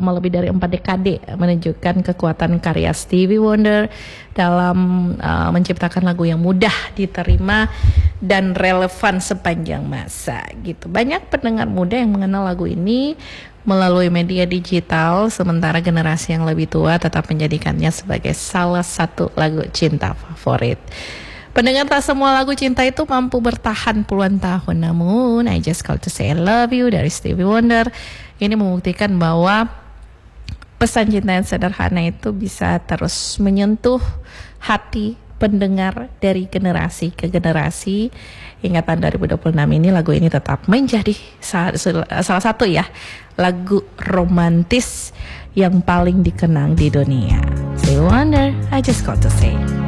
selama lebih dari 4 dekade, menunjukkan kekuatan karya Stevie Wonder dalam menciptakan lagu yang mudah diterima dan relevan sepanjang masa gitu. Banyak pendengar muda yang mengenal lagu ini melalui media digital, sementara generasi yang lebih tua tetap menjadikannya sebagai salah satu lagu cinta favorit. Pendengar, tak semua lagu cinta itu mampu bertahan puluhan tahun. Namun I Just Called to Say I Love You dari Stevie Wonder ini membuktikan bahwa pesan cinta yang sederhana itu bisa terus menyentuh hati pendengar dari generasi ke generasi. Hingga tahun 2026 ini lagu ini tetap menjadi salah satu lagu romantis yang paling dikenang di dunia. Stevie Wonder, I Just Called to Say.